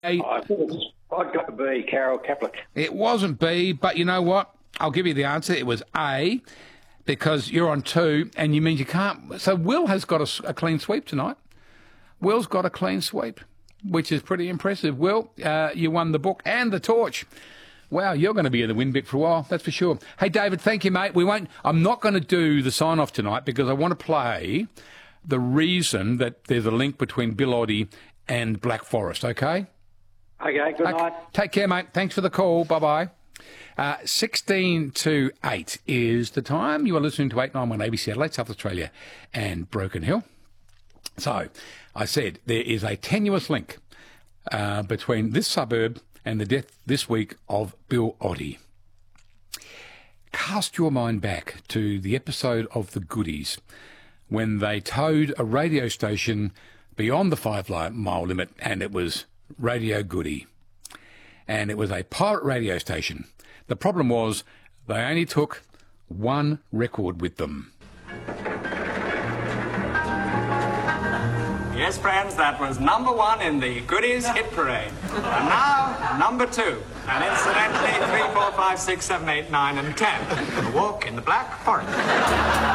I thought I'd got to be Carol Kaplik. It wasn't B, but you know what? I'll give you the answer. It was A, because you're on 2, and you mean you can't. So Will has got a clean sweep tonight. Will's got a clean sweep, which is pretty impressive. Will, you won the book and the torch. Wow, you're going to be in the win bit for a while, that's for sure. Hey, David, thank you, mate. I'm not going to do the sign-off tonight because I want to play the reason that there's a link between Bill Oddie and Black Forest, okay? Okay, good night. Take care, mate. Thanks for the call. Bye-bye. 16 to 8 is the time. You are listening to 891 ABC Adelaide, South Australia and Broken Hill. So, I said there is a tenuous link between this suburb and the death this week of Bill Oddie. Cast your mind back to the episode of The Goodies when they towed a radio station beyond the 5-mile limit, and it was Radio Goody. And it was a pirate radio station. The problem was they only took one record with them. Yes, friends, that was number 1 in the Goodies hit parade. And now, number 2. And incidentally, 3, 4, 5, 6, 7, 8, 9, and 10. A Walk in the Black Forest.